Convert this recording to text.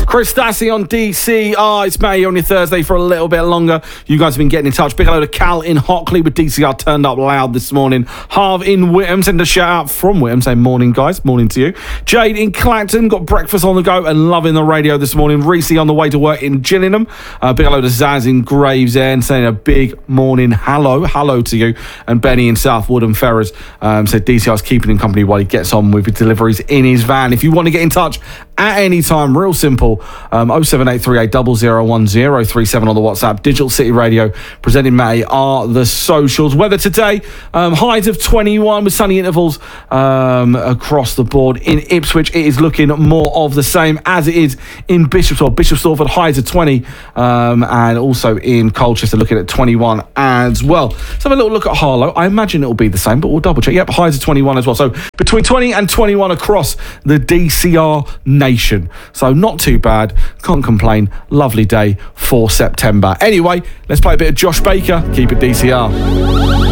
Chris Dassey on DCR. It's May on your Thursday for a little bit longer. You guys have been getting in touch. Big hello to Cal in Hockley with DCR turned up loud this morning. Harv in Whittam, send a shout out from Whittam, saying morning guys, morning to you. Jade in Clacton, got breakfast on the go and loving the radio this morning. Reese on the way to work in Gillingham. Big hello to Zaz in Gravesend, saying a big morning hello to you. And Benny in Southwood and Ferrers said DCR's keeping him company while he gets on with deliveries in his van. If you want to get in touch at any time, real simple, 07838 001037 on the WhatsApp. Digital City Radio presenting May are the socials. Weather today, highs of 21 with sunny intervals across the board. In Ipswich, it is looking more of the same as it is in Bishop Stortford, highs of 20, and also in Colchester looking at 21 as well. Let's have a little look at Harlow. I imagine it'll be the same, but we'll double check. Yep, highs of 21 as well. So between 20 and 21 across the DCR nation. So not too bad. Can't complain. Lovely day for September. Anyway, let's play a bit of Josh Baker. Keep it DCR.